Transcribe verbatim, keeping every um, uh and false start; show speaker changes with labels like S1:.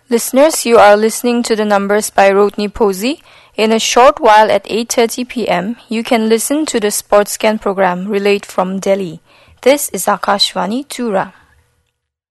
S1: Listeners, you are listening to the numbers by Rodney Posey. In a short while at eight thirty p.m., you can listen to the Sportscan program relayed from Delhi. This is Akashvani Tura.